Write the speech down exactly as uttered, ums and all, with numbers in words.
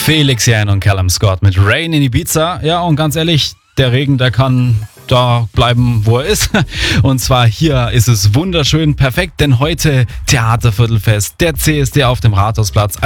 Felix Jähn und Callum Scott mit Rain in Ibiza. Ja, und ganz ehrlich, der Regen, der kann da bleiben, wo er ist. Und zwar hier ist es wunderschön perfekt, denn heute Theaterviertelfest, der C S D auf dem Rathausplatz.